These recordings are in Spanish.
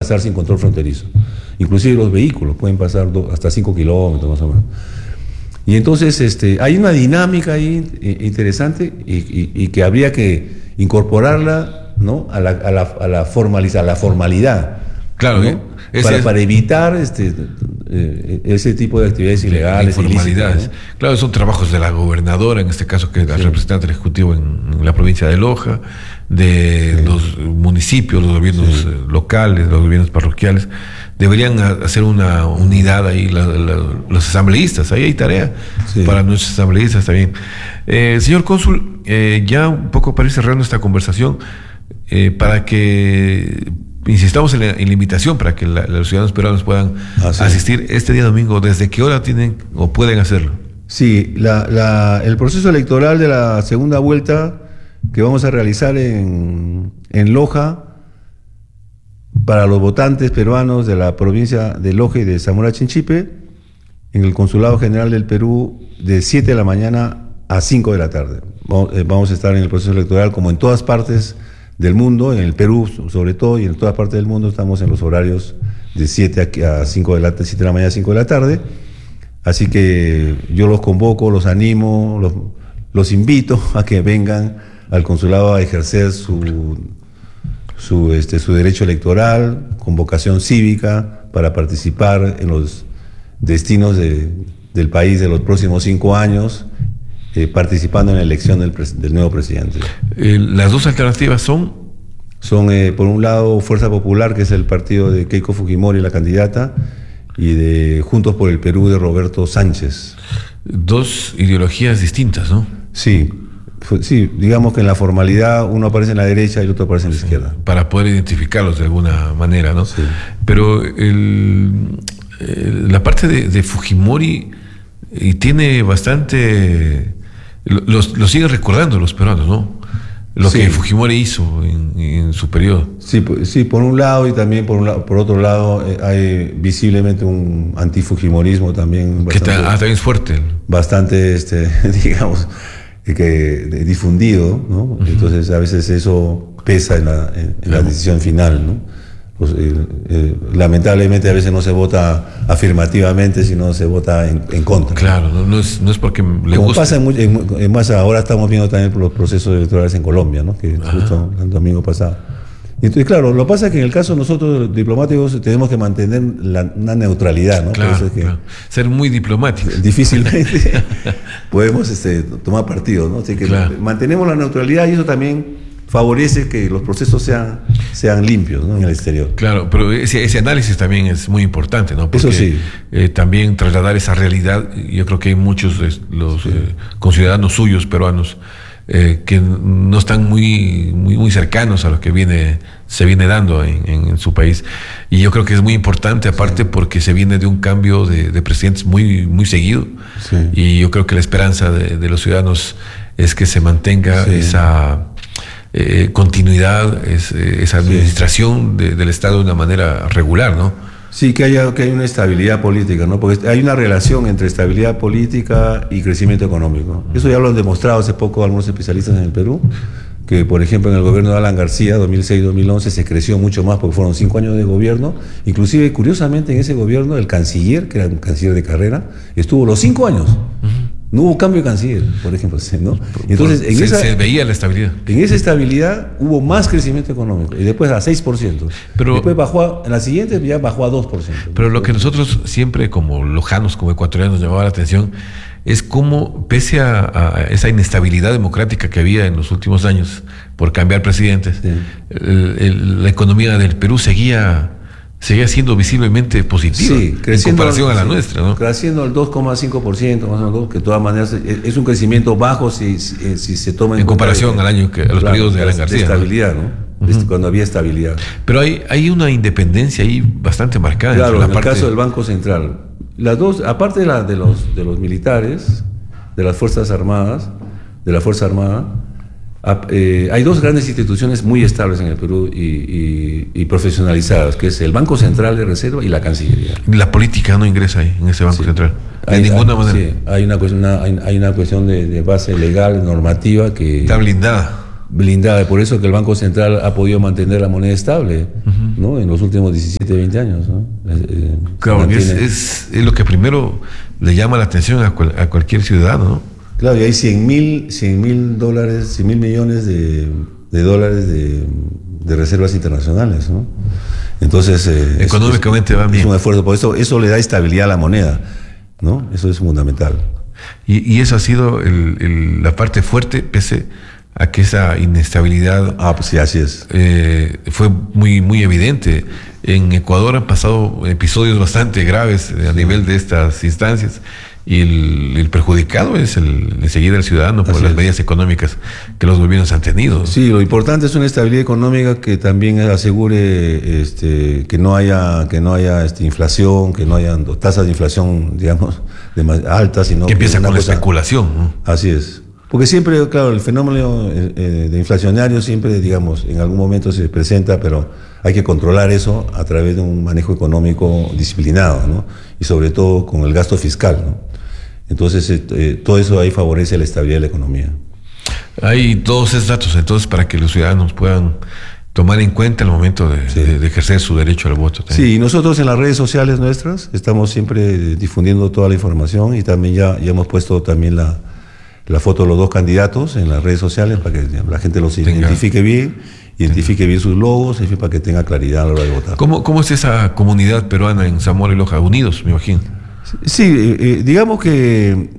pasar sin control fronterizo. Inclusive los vehículos pueden pasar hasta 5 kilómetros más o menos. Y entonces hay una dinámica ahí interesante y que habría que incorporarla, ¿no?, a la formalidad. Claro, ¿no? Para evitar ese tipo de actividades ilegales, informalidades. ¿No? Claro, son trabajos de la gobernadora, en este caso, que es el representante del Ejecutivo en la provincia de Loja, de los municipios, los gobiernos locales, los gobiernos parroquiales. Deberían hacer una unidad ahí, los asambleístas. Ahí hay tarea para nuestros asambleístas también. Señor cónsul, ya un poco para ir cerrando esta conversación, para que insistamos en la invitación para que los ciudadanos peruanos puedan asistir este día domingo. ¿Desde qué hora tienen o pueden hacerlo? Sí, el proceso electoral de la segunda vuelta que vamos a realizar en Loja para los votantes peruanos de la provincia de Loja y de Zamora Chinchipe, en el Consulado General del Perú, de 7 de la mañana a 5 de la tarde. Vamos a estar en el proceso electoral como en todas partes del mundo, en el Perú sobre todo, y en todas partes del mundo estamos en los horarios de 7 a 5 de la tarde, 7 de la mañana a 5 de la tarde. Así que yo los convoco, los animo, los invito a que vengan al consulado a ejercer su derecho electoral, con vocación cívica, para participar en los destinos del país de los próximos 5 años, participando en la elección del nuevo presidente. Las dos alternativas son, por un lado, Fuerza Popular, que es el partido de Keiko Fujimori, la candidata, y de Juntos por el Perú, de Roberto Sánchez. Dos ideologías distintas, ¿no? Sí, digamos que en la formalidad uno aparece en la derecha y el otro aparece en la izquierda. Para poder identificarlos de alguna manera, ¿no? Sí. Pero la parte de Fujimori tiene bastante... Lo siguen recordando los peruanos, ¿no? Lo que Fujimori hizo en su periodo. Sí, por un lado, y también por otro lado, hay visiblemente un antifujimorismo también. También es fuerte. Bastante, digamos, difundido, ¿no? Uh-huh. Entonces, a veces eso pesa en la decisión final, ¿no? Pues, lamentablemente a veces no se vota afirmativamente, sino se vota en contra. Claro, no es porque le como guste. Pasa más ahora estamos viendo también por los procesos electorales en Colombia, ¿no? Que justo el domingo pasado. Entonces, claro, lo que pasa es que en el caso nosotros diplomáticos tenemos que mantener una neutralidad, ¿no? Claro, claro. Ser muy diplomáticos. Difícilmente podemos tomar partido, ¿no? Así que mantenemos la neutralidad, y eso también favorece que los procesos sean limpios, ¿no?, en el exterior. Claro, pero ese análisis también es muy importante, ¿no? Porque, eso sí. También trasladar esa realidad, yo creo que hay muchos los conciudadanos suyos peruanos que no están muy cercanos a lo que se viene dando en su país. Y yo creo que es muy importante, aparte porque se viene de un cambio de presidentes muy seguido. Sí. Y yo creo que la esperanza de los ciudadanos es que se mantenga esa continuidad, esa administración del Estado de una manera regular, ¿no? Sí, que haya una estabilidad política, ¿no? Porque hay una relación entre estabilidad política y crecimiento económico. Eso ya lo han demostrado hace poco algunos especialistas en el Perú, que por ejemplo en el gobierno de Alan García, 2006-2011, se creció mucho más porque fueron 5 años de gobierno. Inclusive, curiosamente, en ese gobierno el canciller, que era un canciller de carrera, estuvo los 5 años. No hubo cambio de canciller, por ejemplo, ¿no? Entonces, se veía la estabilidad. En esa estabilidad hubo más crecimiento económico, y después a 6%. Pero después bajó, en la siguiente ya bajó a 2%. Pero lo que nosotros siempre, como lojanos, como ecuatorianos, llamaba la atención, es cómo, pese a esa inestabilidad democrática que había en los últimos años por cambiar presidentes, la economía del Perú seguía siendo visiblemente positiva, en comparación a la nuestra, ¿no? Creciendo al 2,5%, más o menos, que de todas maneras es un crecimiento bajo si se toma en comparación a los periodos de Alan García. De estabilidad, ¿no? Cuando había estabilidad. Pero hay una independencia ahí bastante marcada. Claro, en el caso del Banco Central. Las dos, aparte de los militares, de las Fuerzas Armadas, de la Fuerza Armada, hay dos grandes instituciones muy estables en el Perú y profesionalizadas, que es el Banco Central de Reserva y la Cancillería. La política no ingresa ahí, en ese Banco Central, de ninguna manera. Sí, hay una cuestión de base legal, normativa, que está blindada. blindada. Por eso que el Banco Central ha podido mantener la moneda estable, ¿no? En los últimos 17, 20 años, ¿no? Claro, es lo que primero le llama la atención a cualquier ciudadano, ¿no? Claro, y hay 100 mil dólares, 100 mil millones de dólares de reservas internacionales, ¿no? Entonces, económicamente va bien. Es un esfuerzo, por eso le da estabilidad a la moneda, ¿no? Eso es fundamental. Y eso ha sido la parte fuerte, pese a que esa inestabilidad pues sí, así es. Fue muy, muy evidente. En Ecuador han pasado episodios bastante graves a nivel de estas instancias, y el perjudicado es enseguida el ciudadano por las medidas económicas que los gobiernos han tenido. Sí, lo importante es una estabilidad económica que también asegure que no haya inflación, que no haya tasas de inflación, digamos, altas, sino que empieza con la especulación, ¿no? Así es. Porque siempre, claro, el fenómeno de inflacionario siempre, digamos, en algún momento se presenta, pero hay que controlar eso a través de un manejo económico disciplinado, ¿no? Y sobre todo con el gasto fiscal, ¿no? Entonces, todo eso ahí favorece la estabilidad de la economía. Hay todos esos datos, entonces, para que los ciudadanos puedan tomar en cuenta el momento de ejercer su derecho al voto también. Sí, y nosotros en las redes sociales nuestras estamos siempre difundiendo toda la información, y también ya hemos puesto también la foto de los dos candidatos en las redes sociales para que la gente los identifique bien sus logos, en fin, para que tenga claridad a la hora de votar. ¿Cómo es esa comunidad peruana en Zamora y Loja? Unidos, me imagino. Sí, digamos que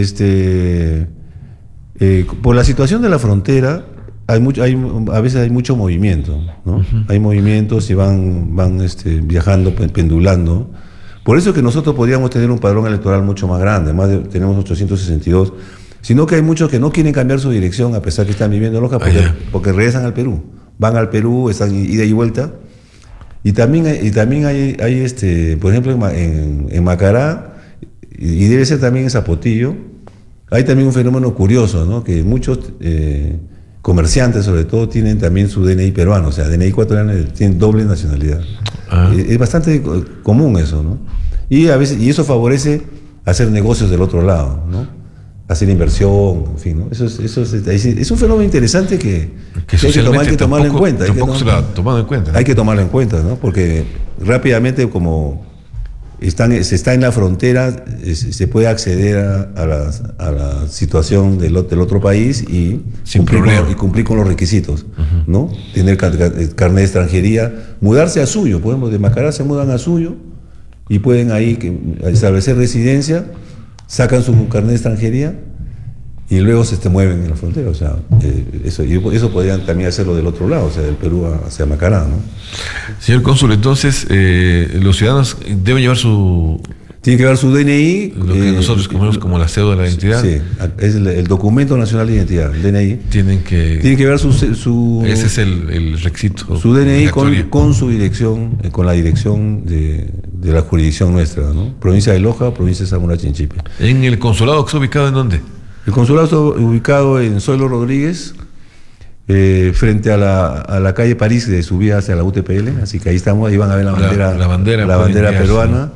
por la situación de la frontera a veces hay mucho movimiento, ¿no? Hay movimientos y van viajando, pendulando. Por eso que nosotros podríamos tener un padrón electoral mucho más grande, tenemos 862, sino que hay muchos que no quieren cambiar su dirección a pesar que están viviendo en Loja porque regresan al Perú, van al Perú, están ida y vuelta. Y también hay por ejemplo, en Macará, y debe ser también en Zapotillo, hay también un fenómeno curioso, ¿no? Que muchos comerciantes, sobre todo, tienen también su DNI peruano, o sea, DNI ecuatoriano, tienen doble nacionalidad. Es bastante común eso, ¿no? Y a veces, eso favorece hacer negocios del otro lado, ¿no? Hacer inversión, en fin, ¿no? Eso es un fenómeno interesante que hay que tomarlo en cuenta. Tampoco se lo ha tomado en cuenta, ¿no? Hay que tomarlo en cuenta, ¿no? Porque rápidamente, como se está en la frontera, se puede acceder a la situación del otro país y cumplir con los requisitos, ¿no? Tener carnet de extranjería, mudarse a Suyo, podemos de Macará se mudan a Suyo y pueden ahí establecer residencia, sacan su carnet de extranjería y luego se mueven en la frontera. O sea, eso podrían también hacerlo del otro lado, o sea, del Perú hacia Macará, ¿no? Señor cónsul, entonces los ciudadanos deben llevar tienen que llevar su DNI, lo que nosotros conocemos como la cédula de identidad. Sí, es el documento nacional de identidad, el DNI. Tienen que llevar su ese es el requisito. Su DNI con su dirección, con la dirección de la jurisdicción nuestra, ¿no? Provincia de Loja, provincia de Zamora Chinchipe. ¿En el consulado que está ubicado en dónde? El consulado está ubicado en Zoilo Rodríguez, frente a la calle París, de subida hacia la UTPL, así que ahí estamos, ahí van a ver la bandera peruana.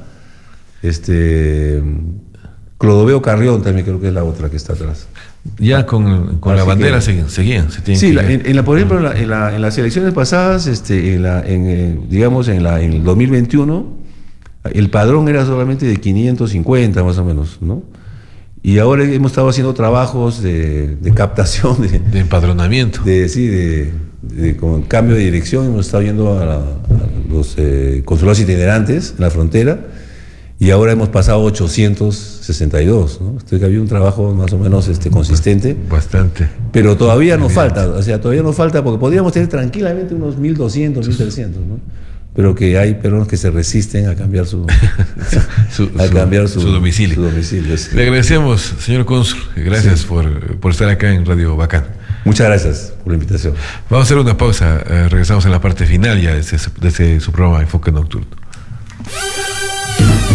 Clodoveo Carrión también creo que es la otra que está atrás. Ya con la bandera seguían. Sí, por ejemplo, en las elecciones pasadas, digamos en el 2021, el padrón era solamente de 550 más o menos, ¿no? Y ahora hemos estado haciendo trabajos de captación, de empadronamiento. Con cambio de dirección, hemos estado yendo a los consulados itinerantes en la frontera, y ahora hemos pasado 862, ¿no? Entonces había un trabajo más o menos consistente. Bastante. Pero todavía nos falta, porque podríamos tener tranquilamente unos 1.200, 1.300, ¿no? Pero que hay peruanos que se resisten a cambiar su domicilio. Sí. Le agradecemos, señor cónsul, gracias por estar acá en Radio Bacán. Muchas gracias por la invitación. Vamos a hacer una pausa, regresamos en la parte final ya de su programa Enfoque Nocturno.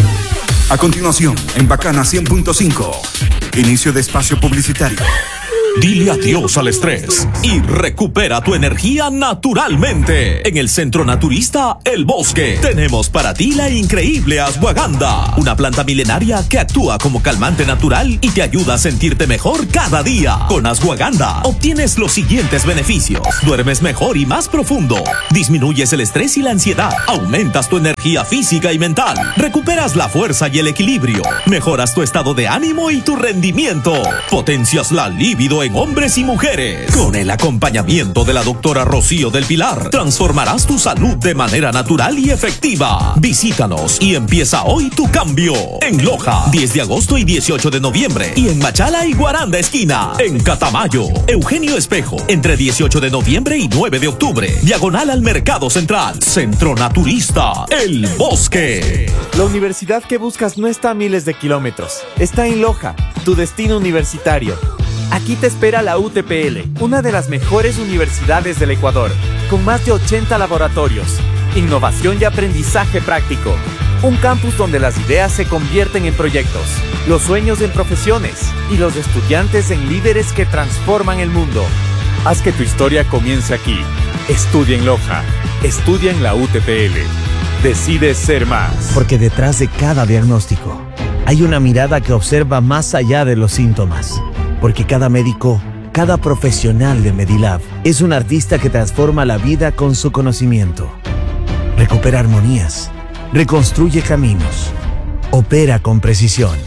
A continuación, en Bacana 100.5, inicio de espacio publicitario. Dile adiós al estrés y recupera tu energía naturalmente. En el Centro Naturista El Bosque tenemos para ti la increíble ashwagandha, una planta milenaria que actúa como calmante natural y te ayuda a sentirte mejor cada día. Con ashwagandha obtienes los siguientes beneficios: duermes mejor y más profundo, disminuyes el estrés y la ansiedad, aumentas tu energía física y mental, recuperas la fuerza y el equilibrio, mejoras tu estado de ánimo y tu rendimiento, potencias la libido en hombres y mujeres. Con el acompañamiento de la doctora Rocío del Pilar, transformarás tu salud de manera natural y efectiva. Visítanos y empieza hoy tu cambio. En Loja, 10 de agosto y 18 de noviembre. Y en Machala y Guaranda esquina. En Catamayo, Eugenio Espejo, entre 18 de noviembre y 9 de octubre. Diagonal al Mercado Central. Centro Naturista El Bosque. La universidad que buscas no está a miles de kilómetros. Está en Loja, tu destino universitario. Aquí te espera la UTPL, una de las mejores universidades del Ecuador, con más de 80 laboratorios, innovación y aprendizaje práctico. Un campus donde las ideas se convierten en proyectos, los sueños en profesiones y los estudiantes en líderes que transforman el mundo. Haz que tu historia comience aquí. Estudia en Loja, estudia en la UTPL. Decides ser más. Porque detrás de cada diagnóstico hay una mirada que observa más allá de los síntomas. Porque cada médico, cada profesional de Medilab es un artista que transforma la vida con su conocimiento. Recupera armonías, reconstruye caminos, opera con precisión.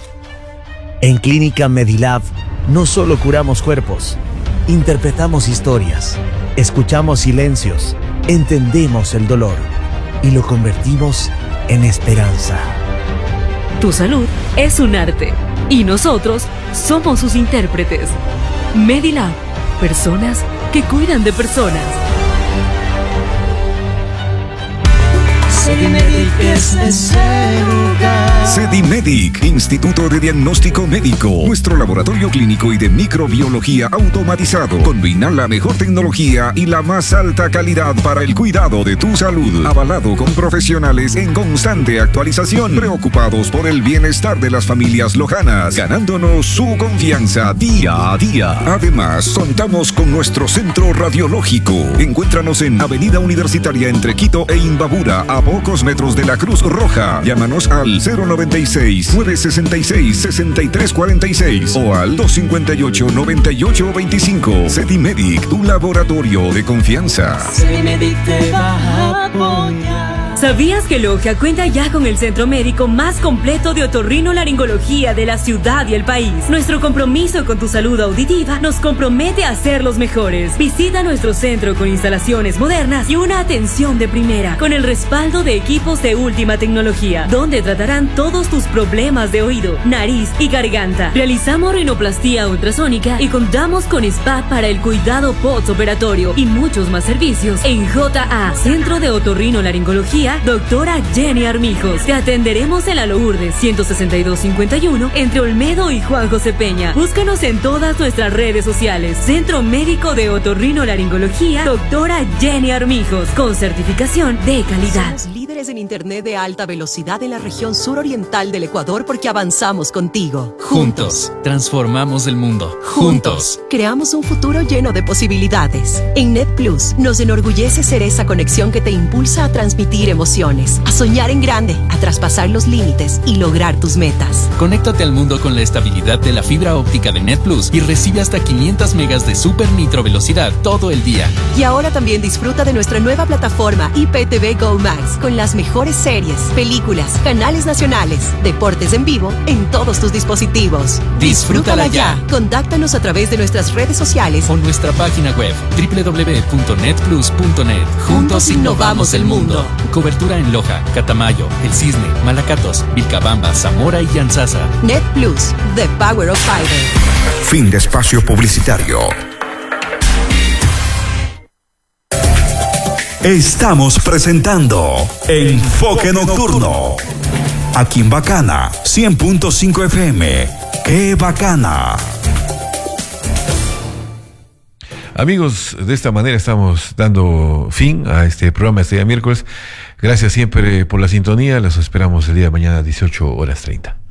En Clínica Medilab no solo curamos cuerpos, interpretamos historias, escuchamos silencios, entendemos el dolor y lo convertimos en esperanza. Tu salud es un arte y nosotros somos sus intérpretes. Medilab, personas que cuidan de personas. Sedimedic es ese lugar. Sedimedic, Instituto de Diagnóstico Médico. Nuestro laboratorio clínico y de microbiología automatizado. Combina la mejor tecnología y la más alta calidad para el cuidado de tu salud. Avalado con profesionales en constante actualización. Preocupados por el bienestar de las familias lojanas. Ganándonos su confianza día a día. Además, contamos con nuestro centro radiológico. Encuéntranos en Avenida Universitaria entre Quito e Imbabura, a pocos metros de la Cruz Roja. Llámanos al 096-966-6346 o al 258-9825. Sedimedic, tu laboratorio de confianza. Sedimedic te va a apoyar. ¿Sabías que Loja cuenta ya con el centro médico más completo de otorrinolaringología de la ciudad y el país? Nuestro compromiso con tu salud auditiva nos compromete a ser los mejores. Visita nuestro centro con instalaciones modernas y una atención de primera, con el respaldo de equipos de última tecnología, donde tratarán todos tus problemas de oído, nariz y garganta. Realizamos rinoplastía ultrasónica y contamos con spa para el cuidado postoperatorio y muchos más servicios. En JA, Centro de Otorrinolaringología, Doctora Jenny Armijos. Te atenderemos en la Lourdes 16251 entre Olmedo y Juan José Peña. Búscanos en todas nuestras redes sociales. Centro Médico de Otorrinolaringología, Doctora Jenny Armijos, con certificación de calidad. Somos líderes en internet de alta velocidad en la región suroriental del Ecuador porque avanzamos contigo. Juntos transformamos el mundo. Juntos creamos un futuro lleno de posibilidades. En NetPlus nos enorgullece ser esa conexión que te impulsa a transmitir emociones, a soñar en grande, a traspasar los límites y lograr tus metas. Conéctate al mundo con la estabilidad de la fibra óptica de NetPlus y recibe hasta 500 megas de super nitro velocidad todo el día. Y ahora también disfruta de nuestra nueva plataforma IPTV Go Max con las mejores series, películas, canales nacionales, deportes en vivo en todos tus dispositivos. Disfrútala ya. Contáctanos a través de nuestras redes sociales o nuestra página web www.netplus.net. Juntos innovamos el mundo. Cobertura en Loja, Catamayo, El Cisne, Malacatos, Vilcabamba, Zamora y Llanzasa. NetPlus, the power of fiber. Fin de espacio publicitario. Estamos presentando Enfoque Nocturno. Aquí en Bacana, 100.5 FM. ¡Qué bacana! Amigos, de esta manera estamos dando fin a este programa este día miércoles. Gracias siempre por la sintonía. Los esperamos el día de mañana a 18:30.